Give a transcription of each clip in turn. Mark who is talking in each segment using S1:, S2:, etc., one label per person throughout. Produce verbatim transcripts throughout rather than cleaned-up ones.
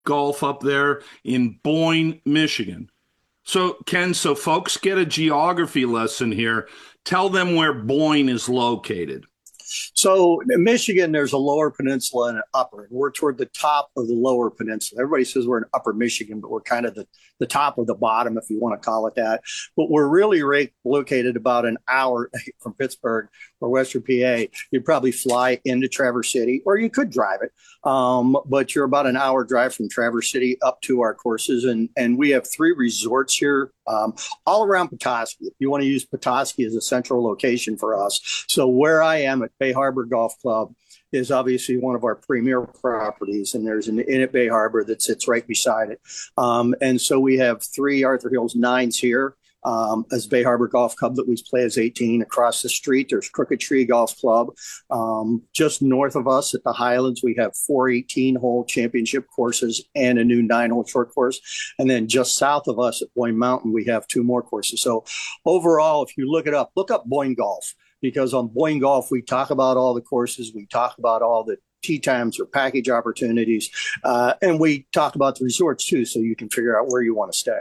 S1: golf up there in Boyne, Michigan. So, Ken, so folks get a geography lesson here. Tell them where Boyne is located.
S2: So in Michigan, there's a lower peninsula and an upper. And we're toward the top of the lower peninsula. Everybody says we're in upper Michigan, but we're kind of the, the top of the bottom, if you want to call it that. But we're really right, located about an hour from Pittsburgh or Western P A. You'd probably fly into Traverse City, or you could drive it. Um, but you're about an hour drive from Traverse City up to our courses. And, and we have three resorts here um, all around Petoskey. If you want to use Petoskey as a central location for us. So where I am at Bay Harbor Golf Club is obviously one of our premier properties, and there's an inn at Bay Harbor that sits right beside it. Um, and so we have three Arthur Hills nines here um, as Bay Harbor Golf Club that we play as eighteen. Across the street, there's Crooked Tree Golf Club. Um, just north of us at the Highlands, we have four eighteen-hole championship courses and a new nine-hole short course. And then just south of us at Boyne Mountain, we have two more courses. So overall, if you look it up, look up Boyne Golf. Because on Boyne Golf, we talk about all the courses, we talk about all the tee times or package opportunities, uh, and we talk about the resorts too, so you can figure out where you want to stay.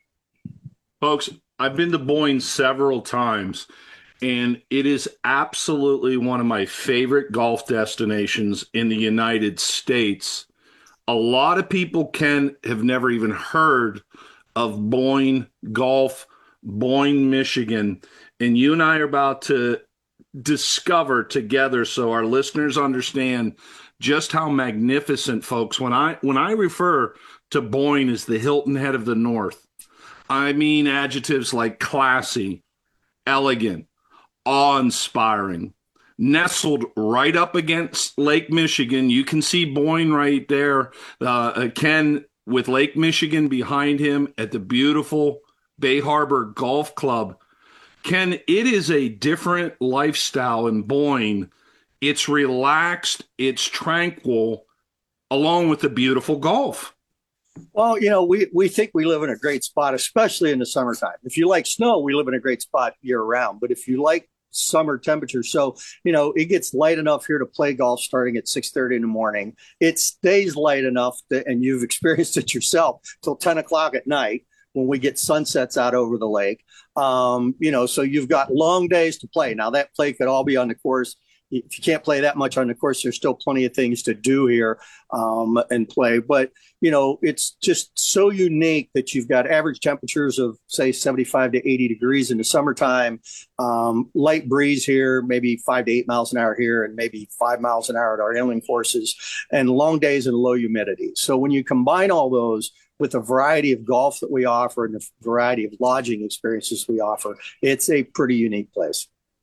S1: Folks, I've been to Boyne several times, and it is absolutely one of my favorite golf destinations in the United States. A lot of people can have never even heard of Boyne Golf, Boyne, Michigan, and you and I are about to discover together so our listeners understand just how magnificent, folks. When I when I refer to Boyne as the Hilton Head of the North, I mean adjectives like classy, elegant, awe-inspiring, nestled right up against Lake Michigan. You can see Boyne right there. Uh, Ken, with Lake Michigan behind him at the beautiful Bay Harbor Golf Club. Ken, it is a different lifestyle in Boyne. It's relaxed, it's tranquil, along with the beautiful golf.
S2: Well, you know, we, we think we live in a great spot, especially in the summertime. If you like snow, we live in a great spot year round. But if you like summer temperatures, so, you know, it gets light enough here to play golf starting at six thirty in the morning. It stays light enough, that, and you've experienced it yourself, till ten o'clock at night when we get sunsets out over the lake. Um, you know, so you've got long days to play. Now, that play could all be on the course. If you can't play that much on the course, there's still plenty of things to do here um, and play. But, you know, it's just so unique that you've got average temperatures of, say, seventy-five to eighty degrees in the summertime, um, light breeze here, maybe five to eight miles an hour here, and maybe five miles an hour at our inland courses, and long days and low humidity. So when you combine all those with the variety of golf that we offer and the variety of lodging experiences we offer, it's a pretty unique place.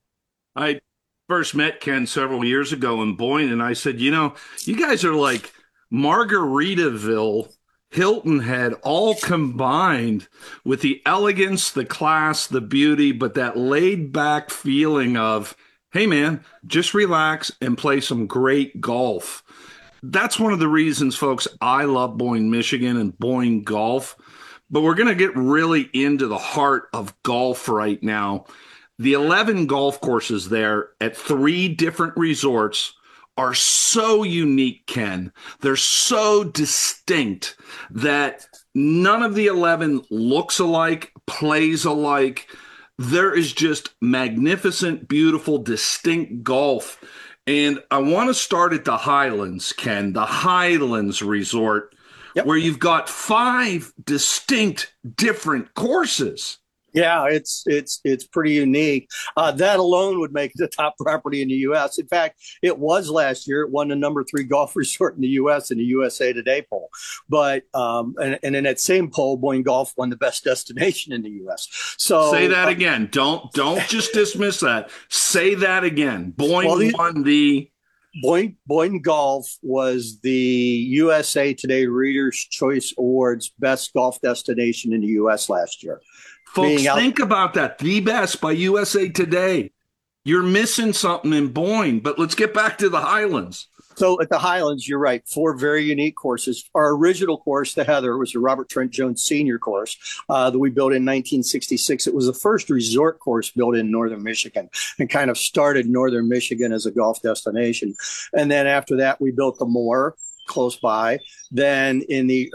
S1: I first met Ken several years ago in Boyne, and I said, you know, you guys are like Margaritaville, Hilton Head, all combined with the elegance, the class, the beauty, but that laid-back feeling of, hey, man, just relax and play some great golf. That's one of the reasons, folks, I love Boyne, Michigan and Boyne Golf. But we're going to get really into the heart of golf right now. The eleven golf courses there at three different resorts are so unique, Ken. They're so distinct that none of the eleven looks alike, plays alike. There is just magnificent, beautiful, distinct golf. And I want to start at the Highlands, Ken, the Highlands Resort, yep, where you've got five distinct different courses.
S2: Yeah, it's it's it's pretty unique. Uh, that alone would make it the top property in the U S. In fact, it was last year. It won the number three golf resort in the U S in the U S A Today poll. But um, and, and in that same poll, Boyne Golf won the best destination in the U S. So
S1: say that
S2: uh,
S1: again. Don't don't just dismiss that. Say that again. Boyne
S2: well, the,
S1: won the.
S2: Boyne, Boyne Golf was the U S A Today Reader's Choice Awards best golf destination in the U S last year.
S1: Folks, out- think about that. The best by U S A Today. You're missing something in Boyne, but let's get back to the Highlands.
S2: So at the Highlands, you're right, four very unique courses. Our original course, the Heather, was the Robert Trent Jones Senior course uh, that we built in nineteen sixty-six. It was the first resort course built in northern Michigan and kind of started northern Michigan as a golf destination. And then after that, we built the Moore. close by than in the